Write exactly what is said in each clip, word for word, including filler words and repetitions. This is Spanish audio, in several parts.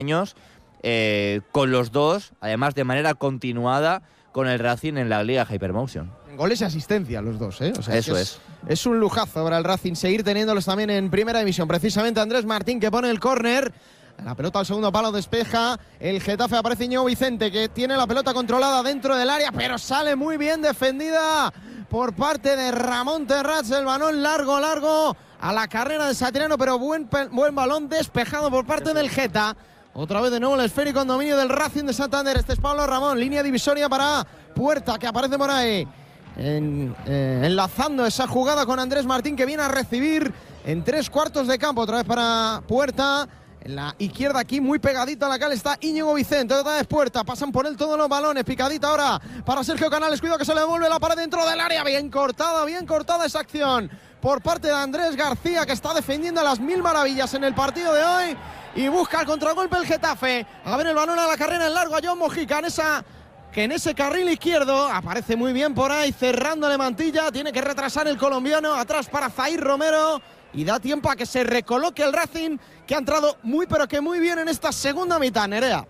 años eh, con los dos, además de manera continuada con el Racing en la Liga Hypermotion. Goles y asistencia los dos, ¿eh? O sea, Eso es, es. Es un lujazo para el Racing seguir teniéndolos también en primera división. Precisamente Andrés Martín que pone el córner. La pelota al segundo palo despeja. El Getafe, aparece Íñigo Vicente que tiene la pelota controlada dentro del área, pero sale muy bien defendida por parte de Ramón Terrats. El balón largo, largo a la carrera de Satriano, pero buen, buen balón despejado por parte del Geta. Otra vez de nuevo el esférico en dominio del Racing de Santander. Este es Pablo Ramón, línea divisoria para Puerta, que aparece por ahí. En, eh, enlazando esa jugada con Andrés Martín, que viene a recibir en tres cuartos de campo. Otra vez para Puerta. En la izquierda aquí, muy pegadito a la cal, está Íñigo Vicente. Otra vez Puerta, pasan por él todos los balones. Picadita ahora para Sergio Canales. Cuidado que se le devuelve la pared dentro del área. Bien cortada, bien cortada esa acción por parte de Andrés García, que está defendiendo a las mil maravillas en el partido de hoy. Y busca el contragolpe el Getafe. A ver el balón a la carrera en largo a John Mojica en esa... que en ese carril izquierdo aparece muy bien por ahí, cerrándole Mantilla. Tiene que retrasar el colombiano, atrás para Zair Romero, y da tiempo a que se recoloque el Racing, que ha entrado muy pero que muy bien en esta segunda mitad. Nerea.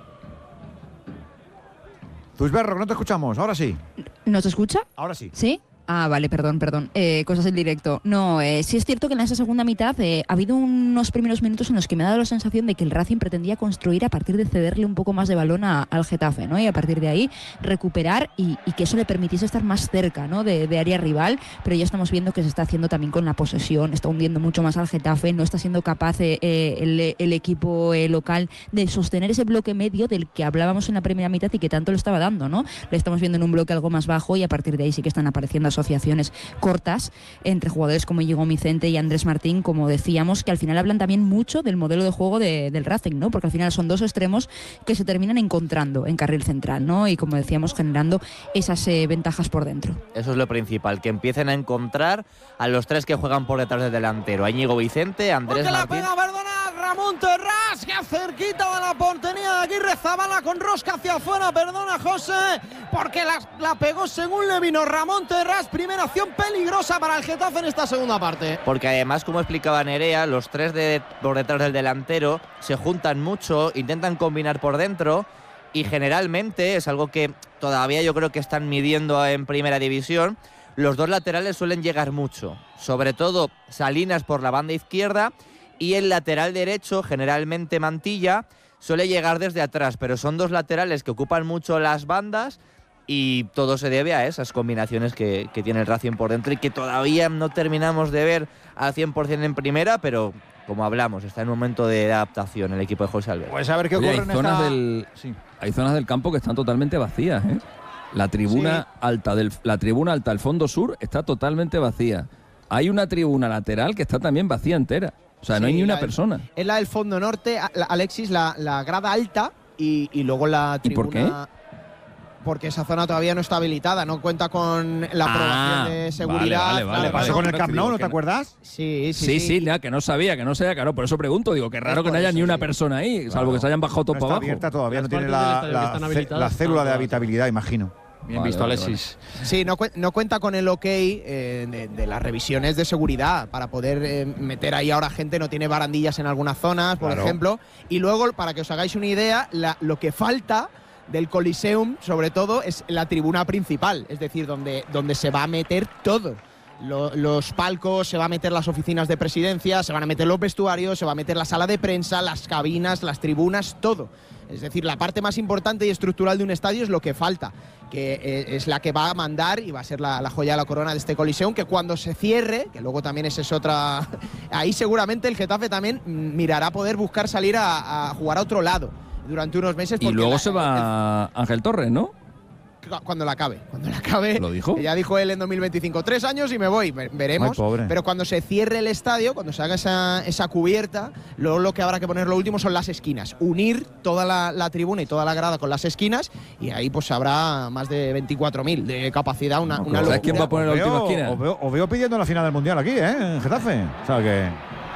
Zuzberro, no te escuchamos, ahora sí. ¿No se escucha? Ahora sí. ¿Sí? Ah, vale, perdón, perdón. Eh, cosas en directo. No, eh, sí es cierto que en esa segunda mitad eh, ha habido unos primeros minutos en los que me ha dado la sensación de que el Racing pretendía construir a partir de cederle un poco más de balón a, al Getafe, ¿no? Y a partir de ahí recuperar y, y que eso le permitiese estar más cerca, ¿no? De, de área rival, pero ya estamos viendo que se está haciendo también con la posesión, está hundiendo mucho más al Getafe, no está siendo capaz eh, el, el equipo eh, local de sostener ese bloque medio del que hablábamos en la primera mitad y que tanto lo estaba dando, ¿no? Le estamos viendo en un bloque algo más bajo y a partir de ahí sí que están apareciendo asociaciones cortas entre jugadores como Íñigo Vicente y Andrés Martín, como decíamos, que al final hablan también mucho del modelo de juego de, del Racing, ¿no? Porque al final son dos extremos que se terminan encontrando en carril central, ¿no? Y como decíamos, generando esas eh, ventajas por dentro. Eso es lo principal, que empiecen a encontrar a los tres que juegan por detrás del delantero, a Íñigo Vicente, a Andrés Martín. La pega, perdona, Ramón Terrats, que cerquita de la portería de Aguirre Zabala, con rosca hacia afuera, perdona José, porque la, la pegó según le vino Ramón Terrats. Primera acción peligrosa para el Getafe en esta segunda parte. Porque además, como explicaba Nerea, los tres de, por detrás del delantero se juntan mucho, intentan combinar por dentro y generalmente, es algo que todavía yo creo que están midiendo en primera división, los dos laterales suelen llegar mucho, sobre todo Salinas por la banda izquierda y el lateral derecho, generalmente Mantilla, suele llegar desde atrás, pero son dos laterales que ocupan mucho las bandas y todo se debe a esas combinaciones que, que tiene el Racing por dentro y que todavía no terminamos de ver al cien por ciento en primera, pero como hablamos, está en un momento de adaptación el equipo de José Alberto. Pues a ver qué Oye, ocurre hay en zonas esta... del, sí. hay zonas del campo que están totalmente vacías, ¿eh? La tribuna Sí. alta del la tribuna alta del fondo sur está totalmente vacía. Hay una tribuna lateral que está también vacía entera. O sea, Sí, no hay ni una la, persona. Es la del fondo norte, la, Alexis, la, la grada alta y, y luego la ¿Y por tribuna. qué? Porque esa zona todavía no está habilitada, no cuenta con la aprobación Ah, de seguridad. vale, vale, ¿Qué vale, pasó vale. con el No, Camp digo Nou, no que te no. acuerdas? Sí, sí, Sí, sí, ya, que no sabía, que no sabía, claro, por eso pregunto, digo, qué raro Es que no por haya eso, ni una sí. persona ahí, Claro. salvo que se hayan bajado todo No para está abajo. abierta todavía, Las no tiene partes la, del estadio que la, están ce- habilitadas la están célula de todas. habitabilidad, imagino. Bien Vale, visto, vale, Alexis. Sí, no, cu- no cuenta con el ok eh, de, de las revisiones de seguridad para poder eh, meter ahí ahora gente, no tiene barandillas en algunas zonas, por Claro. ejemplo. Y luego, para que os hagáis una idea, la- lo que falta del Coliseum, sobre todo, es la tribuna principal, es decir, donde, donde se va a meter todo. Lo- los palcos, se va a meter las oficinas de presidencia, se van a meter los vestuarios, se va a meter la sala de prensa, las cabinas, las tribunas, todo. Es decir, la parte más importante y estructural de un estadio es lo que falta, que eh, es la que va a mandar y va a ser la, la joya de la corona de este Coliseum, que cuando se cierre, que luego también esa es otra... Ahí seguramente el Getafe también mm, mirará poder buscar salir a, a jugar a otro lado durante unos meses. Y porque luego la- se va Ángel Torres, ¿no? el- cuando la acabe, cuando la acabe. ¿Lo dijo? Ya dijo él en dos mil veinticinco, tres años y me voy, Ve- veremos. Ay, pobre. Pero cuando se cierre el estadio, cuando se haga esa, esa cubierta, luego lo que habrá que poner lo último son las esquinas. Unir toda la, la tribuna y toda la grada con las esquinas y ahí pues habrá más de veinticuatro mil de capacidad, una, No, una claro. ¿Sabes quién va a locura. poner la última Veo- esquina? Os veo, os veo pidiendo la final del Mundial aquí, ¿eh? En Getafe. O sea que...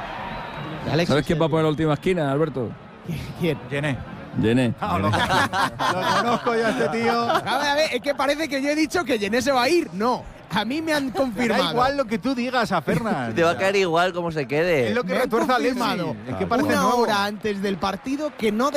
Alexis, ¿Sabes quién va a poner la última esquina, Alberto? ¿Quién? Llené. Llené. Ah, no. Lo conozco ya este tío. A ver, a ver, es que parece que yo he dicho que Yené se va a ir. No, a mí me han confirmado. Da igual lo que tú digas a Fernan. Te va a caer igual como se quede. Es lo que Me han retuerza Alexis. confirmado Es que parece una nuevo. hora antes del partido que no